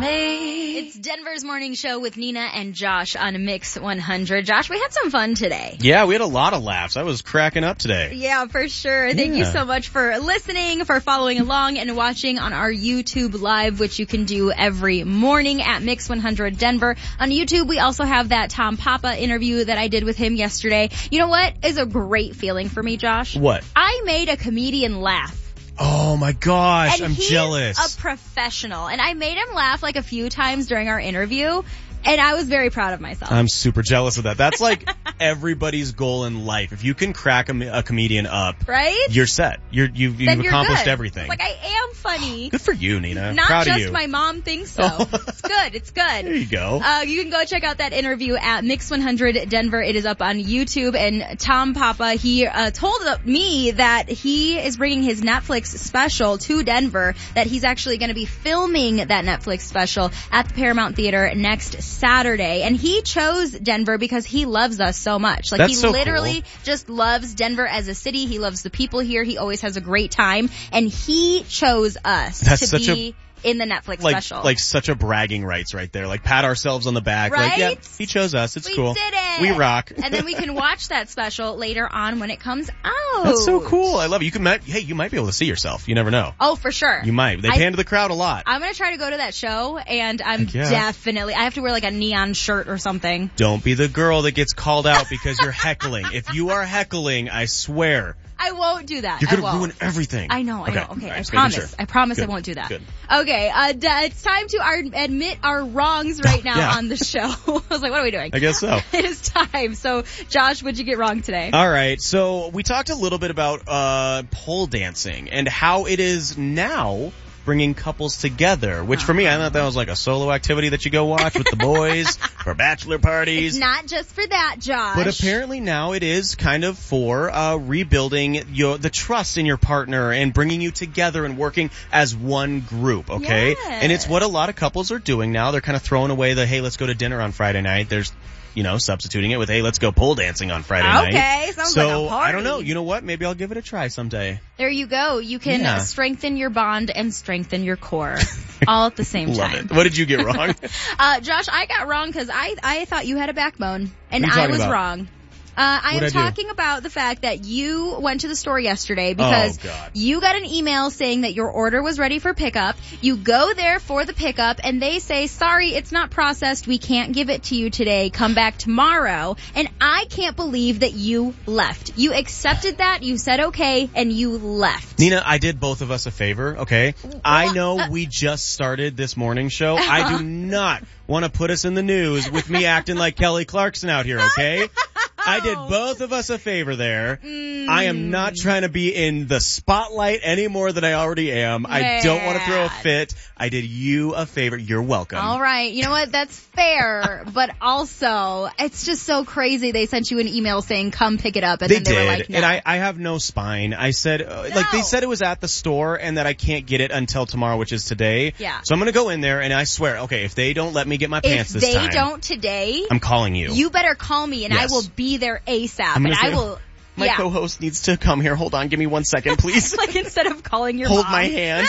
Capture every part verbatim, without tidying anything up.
It's Denver's Morning Show with Nina and Josh on Mix one hundred. Josh, we had some fun today. Yeah, we had a lot of laughs. I was cracking up today. Yeah, for sure. Thank yeah. you so much for listening, for following along, and watching on our YouTube Live, which you can do every morning at Mix one hundred Denver. On YouTube, we also have that Tom Papa interview that I did with him yesterday. You know what is a great feeling for me, Josh? What? I made a comedian laugh. Oh my gosh, and I'm he's jealous. A professional, and I made him laugh like a few times during our interview, and I was very proud of myself. I'm super jealous of that. That's like everybody's goal in life. If you can crack a, a comedian up, right? You're set. You're, you've, you've then you're accomplished good. everything. Like, I am funny. Good for you, Nina. Not Proud just of you. my mom thinks so. It's good. It's good. There you go. Uh, you can go check out that interview at Mix one hundred Denver. It is up on YouTube. And Tom Papa, he uh, told me that he is bringing his Netflix special to Denver, that he's actually going to be filming that Netflix special at the Paramount Theater next Saturday. And he chose Denver because he loves us so much. Like, That's he so literally cool. just loves Denver as a city. He loves the people here. He always has a great time. And he chose us That's to such be a- in the Netflix like, special. Like such a bragging rights right there. Like, pat ourselves on the back. Right? Like, yeah, he chose us. It's we cool. did it. We rock. And then we can watch that special later on when it comes out. That's so cool. I love it. You can, hey, you might be able to see yourself. You never know. Oh, for sure. You might. They I, pan to the crowd a lot. I'm going to try to go to that show, and I'm yeah. definitely, I have to wear like a neon shirt or something. Don't be the girl that gets called out because you're heckling. If you are heckling, I swear. I won't do that. You're going to ruin everything. I know, I okay. know. Okay, right, I promise. sure. I promise Good. I won't do that. Good. Okay, uh, d- it's time to our, admit our wrongs right now yeah. on the show. I was like, what are we doing? I guess so. It is time. So, Josh, what'd you get wrong today? All right, so we talked a little bit about uh pole dancing and how it is now bringing couples together, which for me, I thought that was like a solo activity that you go watch with the boys for bachelor parties. It's not just for that, Josh. But apparently now it is kind of for uh rebuilding your the trust in your partner and bringing you together and working as one group, okay? Yes. And it's what a lot of couples are doing now. They're kind of throwing away the, hey, let's go to dinner on Friday night. There's you know, substituting it with, hey, let's go pole dancing on Friday night. Okay, sounds so, like a party. I don't know. You know what? Maybe I'll give it a try someday. There you go. You can Yeah. strengthen your bond and strengthen your core all at the same Love time. it. What did you get wrong? uh, Josh, I got wrong because I, I thought you had a backbone, and What are you I talking was about? wrong. Uh, I am What'd I do? talking about the fact that you went to the store yesterday because Oh, God. you got an email saying that your order was ready for pickup. You go there for the pickup and they say, sorry, it's not processed. We can't give it to you today. Come back tomorrow. And I can't believe that you left. You accepted that. You said okay and you left. Nina, I did both of us a favor, okay? I know we just started this morning show. I do not want to put us in the news with me acting like Kelly Clarkson out here, okay? I did both of us a favor there. Mm. I am not trying to be in the spotlight any more than I already am. I don't want to throw a fit. I did you a favor. You're welcome. All right. You know what? That's fair. But also, it's just so crazy. They sent you an email saying, come pick it up. And They then they did, were like, no. and I, I have no spine. I said, uh, like, they No. said it was at the store and that I can't get it until tomorrow, which is today. Yeah. So I'm going to go in there and I swear, okay, if they don't let me get my pants if this they time, don't today, I'm calling you. you better call me and Yes. I will be there ASAP. I'm And gonna I say, will, My yeah. co-host needs to come here. Hold on. Give me one second, please. like instead of calling your Hold mom. my hand.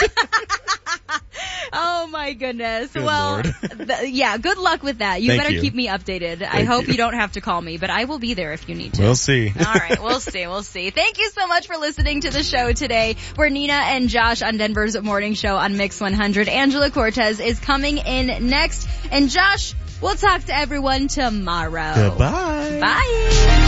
Oh my goodness. Good well, Lord. th- yeah, good luck with that. You Thank better you. keep me updated. I Thank hope you. you don't have to call me, but I will be there if you need to. We'll see. All right, we'll see, we'll see. Thank you so much for listening to the show today. We're Nina and Josh on Denver's Morning Show on Mix one hundred. Angela Cortez is coming in next. And Josh, we'll talk to everyone tomorrow. Goodbye. Bye.